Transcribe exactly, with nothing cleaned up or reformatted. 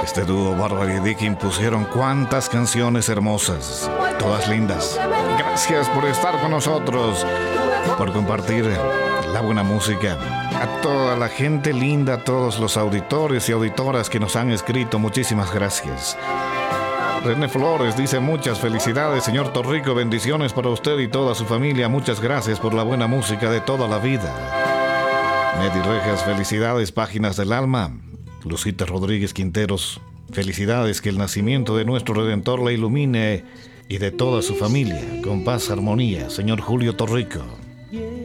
Este dúo Bárbara y Dick impusieron cuantas canciones hermosas, todas lindas. Gracias por estar con nosotros, por compartir la buena música. A toda la gente linda, a todos los auditores y auditoras que nos han escrito, muchísimas gracias. René Flores dice: muchas felicidades, señor Torrico, bendiciones para usted y toda su familia. Muchas gracias por la buena música de toda la vida. Neddy Rejas, felicidades, Páginas del Alma. Lucita Rodríguez Quinteros, felicidades, que el nacimiento de nuestro Redentor la ilumine y de toda su familia, con paz, armonía. Señor Julio Torrico.